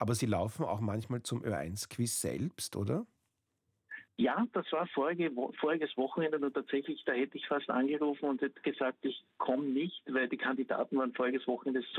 Aber Sie laufen auch manchmal zum Ö1-Quiz selbst, oder? Ja, das war voriges Wochenende und tatsächlich, da hätte ich fast angerufen und hätte gesagt, ich komme nicht, weil die Kandidaten waren voriges Wochenende